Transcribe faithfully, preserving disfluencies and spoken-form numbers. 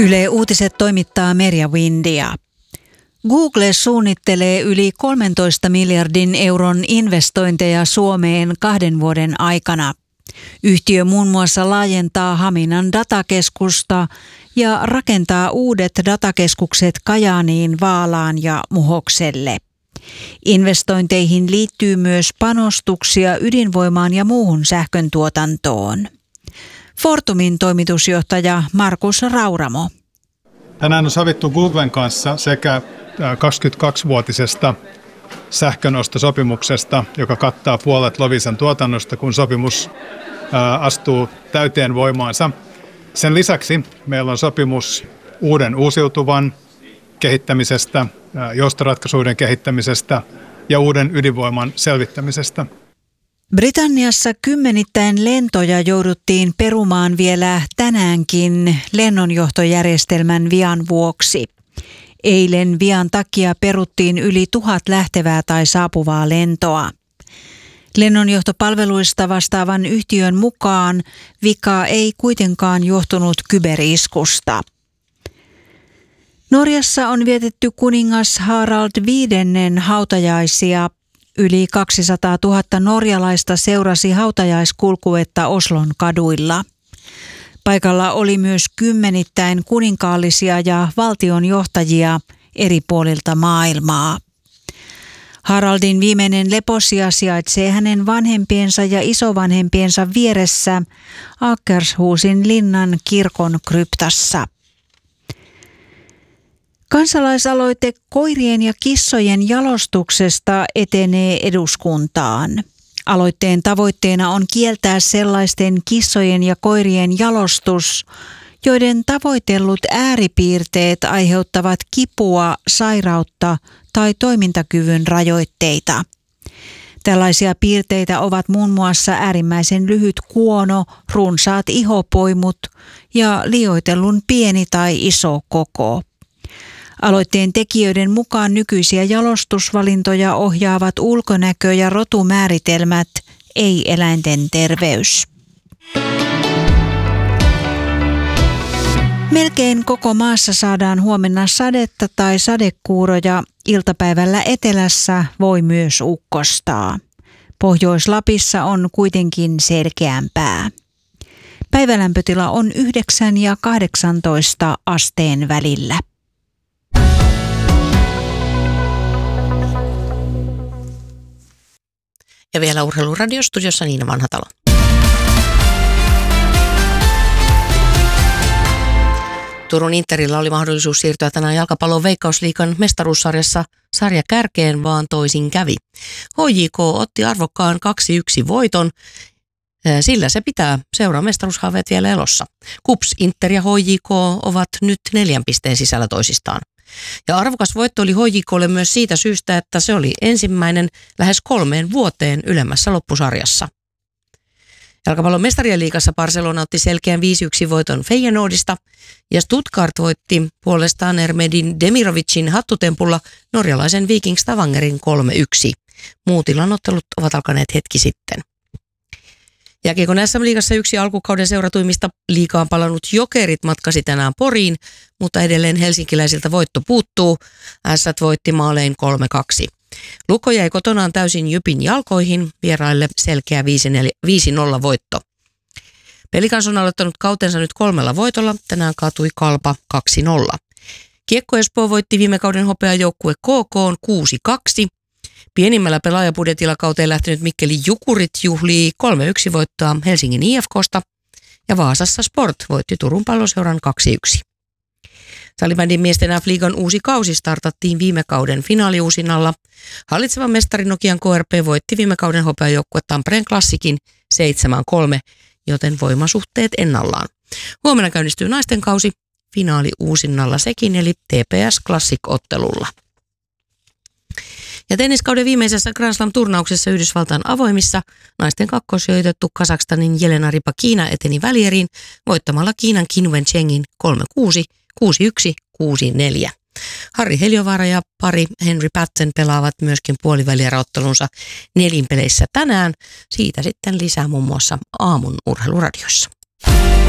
Yle Uutiset toimittaa Merja Windia. Google suunnittelee yli kolmentoista miljardin euron investointeja Suomeen kahden vuoden aikana. Yhtiö muun muassa laajentaa Haminan datakeskusta ja rakentaa uudet datakeskukset Kajaaniin, Vaalaan ja Muhokselle. Investointeihin liittyy myös panostuksia ydinvoimaan ja muuhun sähköntuotantoon. Fortumin toimitusjohtaja Markus Rauramo. Tänään on sovittu Googlen kanssa sekä kaksikymmentäkaksivuotisesta sähkönostosopimuksesta, joka kattaa puolet Loviisan tuotannosta, kun sopimus astuu täyteen voimaansa. Sen lisäksi meillä on sopimus uuden uusiutuvan kehittämisestä, joustoratkaisuiden kehittämisestä ja uuden ydinvoiman selvittämisestä. Britanniassa kymmenittäin lentoja jouduttiin perumaan vielä tänäänkin lennonjohtojärjestelmän vian vuoksi. Eilen vian takia peruttiin yli tuhat lähtevää tai saapuvaa lentoa. Lennonjohtopalveluista vastaavan yhtiön mukaan vika ei kuitenkaan johtunut kyberiskusta. Norjassa on vietetty kuningas Harald viidennen hautajaisia. Yli kaksisataatuhatta norjalaista seurasi hautajaiskulkuetta Oslon kaduilla. Paikalla oli myös kymmenittäin kuninkaallisia ja valtionjohtajia eri puolilta maailmaa. Haraldin viimeinen leposija sijaitsee hänen vanhempiensa ja isovanhempiensa vieressä Akershusin linnan kirkon kryptassa. Kansalaisaloite koirien ja kissojen jalostuksesta etenee eduskuntaan. Aloitteen tavoitteena on kieltää sellaisten kissojen ja koirien jalostus, joiden tavoitellut ääripiirteet aiheuttavat kipua, sairautta tai toimintakyvyn rajoitteita. Tällaisia piirteitä ovat muun muassa äärimmäisen lyhyt kuono, runsaat ihopoimut ja liioitellun pieni tai iso koko. Aloitteen tekijöiden mukaan nykyisiä jalostusvalintoja ohjaavat ulkonäkö- ja rotumääritelmät, ei eläinten terveys. Melkein koko maassa saadaan huomenna sadetta tai sadekuuroja. Iltapäivällä etelässä voi myös ukkostaa. Pohjois-Lapissa on kuitenkin selkeämpää. Päivälämpötila on yhdeksän ja kahdeksantoista asteen välillä. Ja vielä Urheiluradiostudiossa Niina Vanhatalo. Turun Interillä oli mahdollisuus siirtyä tänään jalkapallon Veikkausliigan mestaruussarjassa sarja kärkeen, vaan toisin kävi. H J K otti arvokkaan kaksi yksi voiton, sillä se pitää seuraa mestaruushaaveet vielä elossa. KuPS, Inter ja H J K ovat nyt neljän pisteen sisällä toisistaan. Ja arvokas voitto oli H J K:lle myös siitä syystä, että se oli ensimmäinen lähes kolmeen vuoteen ylemmässä loppusarjassa. Jalkapallon mestarien liigassa Barcelona otti selkeän viisi yksi voiton Feyenoordista ja Stuttgart voitti puolestaan Ermedin Demirovicin hattutempulla norjalaisen Viking Stavangerin kolme yksi. Muut illanottelut ovat alkaneet hetki sitten. Jääkiekon S M-liigassa yksi alkukauden seuratuimmista liigaan palannut Jokerit matkasi tänään Poriin, mutta edelleen helsinkiläisiltä voitto puuttuu. Ässät voitti maalein kolme kaksi. Lukko jäi kotonaan täysin Jypin jalkoihin, vieraille selkeä viisi nolla voitto. Pelikans on aloittanut kautensa nyt kolmella voitolla, tänään kaatui Kalpa kaksi nolla. Kiekko Espoo voitti viime kauden hopeajoukkue K K:n kuusi kaksi. Pienimmällä pelaajabudjetilla kauteen lähtenyt Mikkeli Jukurit juhlii kolme yksi voittoa Helsingin I F K:sta ja Vaasassa Sport voitti Turun Palloseuran kaksi yksi. Salibändin miesten F-liigan uusi kausi startattiin viime kauden finaaliuusinnalla. Hallitsevan mestari Nokian K R P voitti viime kauden hopeajoukkue Tampereen Klassikin seitsemän kolme, joten voimasuhteet ennallaan. Huomenna käynnistyy naisten kausi finaaliuusinnalla sekin, eli T P S Classic-ottelulla. Ja tenniskauden viimeisessä Grand Slam-turnauksessa Yhdysvaltain avoimissa naisten kakkosjoitettu Kazakstanin Jelena Rybakina eteni välieriin voittamalla Kiinan Qin Wenchengin kolme kuusi, kuusi yksi, kuusi neljä. Harri Heliovaara ja pari Henry Patton pelaavat myöskin puolivälierä-ottelunsa nelinpeleissä tänään. Siitä sitten lisää muun muassa aamun urheiluradiossa.